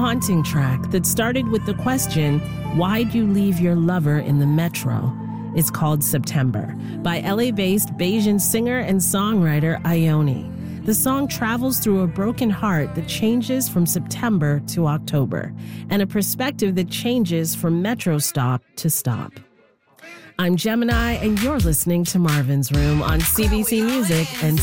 haunting track that started with the question, why'd you leave your lover in the metro? It's called September by LA-based Bayesian singer and songwriter Ione. The song travels through a broken heart that changes from September to October, and a perspective that changes from metro stop to stop. I'm Gemini, and you're listening to Marvin's Room on CBC Music and